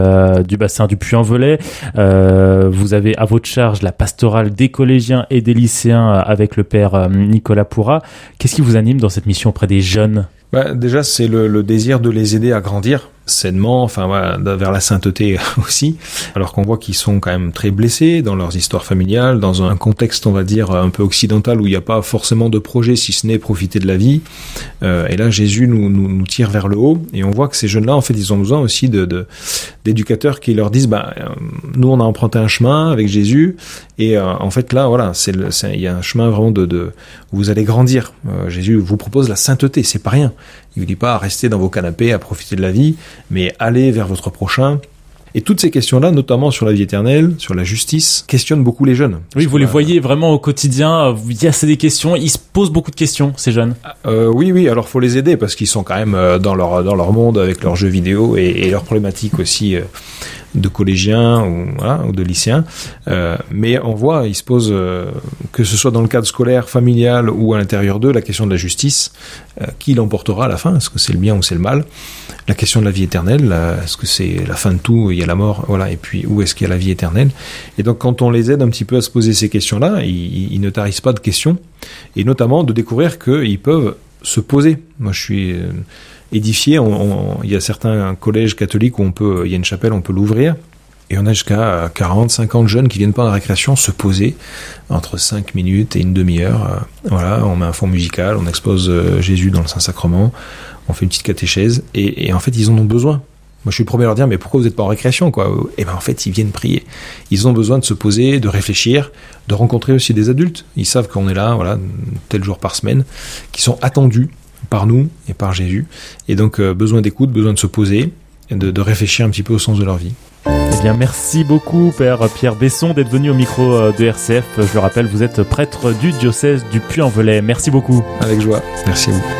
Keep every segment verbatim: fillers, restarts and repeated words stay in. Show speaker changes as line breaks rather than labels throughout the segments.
euh, du bassin du Puy-en-Velay. Euh, vous avez à votre charge la pastorale des collégiens et des lycéens avec le père euh, Nicolas Pourra. Qu'est-ce qui vous anime dans cette mission auprès des jeunes ?
Bah, déjà, c'est le, le désir de les aider à grandir sainement, enfin voilà, vers la sainteté aussi, alors qu'on voit qu'ils sont quand même très blessés dans leurs histoires familiales, dans un contexte, on va dire, un peu occidental où il n'y a pas forcément de projet, si ce n'est profiter de la vie. Euh, et là, Jésus nous, nous, nous tire vers le haut, et on voit que ces jeunes-là, en fait, ils ont besoin aussi de, de d'éducateurs qui leur disent, bah, euh, nous, on a emprunté un chemin avec Jésus, et euh, en fait, là, voilà, c'est le, c'est, il y a un chemin vraiment de, de où vous allez grandir. Euh, Jésus vous propose la sainteté, c'est pas rien. Il vous dit pas rester dans vos canapés à profiter de la vie, mais aller vers votre prochain. Et toutes ces questions-là, notamment sur la vie éternelle, sur la justice, questionnent beaucoup les jeunes.
Oui, vous
que,
les
euh,
voyez vraiment au quotidien, il y a des questions, ils se posent beaucoup de questions, ces jeunes.
Euh, oui, oui, alors faut les aider parce qu'ils sont quand même euh, dans leur dans leur monde avec leurs jeux vidéo et, et leurs problématiques aussi euh, de collégiens ou, voilà, ou de lycéens. Euh, mais on voit, ils se posent, euh, que ce soit dans le cadre scolaire, familial ou à l'intérieur d'eux, la question de la justice, euh, qui l'emportera à la fin ? Est-ce que c'est le bien ou c'est le mal ? La question de la vie éternelle, là, est-ce que c'est la fin de tout, il y a la mort, voilà, et puis où est-ce qu'il y a la vie éternelle ? Et donc quand on les aide un petit peu à se poser ces questions-là, ils, ils ne tarissent pas de questions, et notamment de découvrir qu'ils peuvent se poser. Moi je suis euh, édifié, on, on, il y a certains collèges catholiques où on peut, il y a une chapelle, on peut l'ouvrir, et on a jusqu'à quarante, cinquante jeunes qui viennent pendant la récréation se poser entre cinq minutes et une demi-heure. Euh, voilà, on met un fond musical, on expose euh, Jésus dans le Saint-Sacrement, on fait une petite catéchèse, et, et en fait, ils en ont besoin. Moi, je suis le premier à leur dire, mais pourquoi vous n'êtes pas en récréation, quoi ? Et ben, en fait, ils viennent prier. Ils ont besoin de se poser, de réfléchir, de rencontrer aussi des adultes. Ils savent qu'on est là, voilà, tel jour par semaine, qui sont attendus par nous et par Jésus. Et donc, euh, besoin d'écoute, besoin de se poser, et de, de réfléchir un petit peu au sens de leur vie.
Eh bien, merci beaucoup, Père Pierre Besson, d'être venu au micro de R C F. Je le rappelle, vous êtes prêtre du diocèse du Puy-en-Velay. Merci beaucoup.
Avec joie. Merci à vous.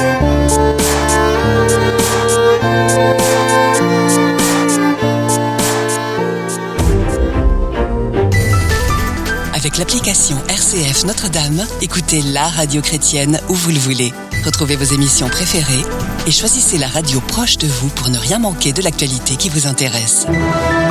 Avec l'application R C F Notre-Dame, écoutez la radio chrétienne où vous le voulez. Retrouvez vos émissions préférées et choisissez la radio proche de vous pour ne rien manquer de l'actualité qui vous intéresse.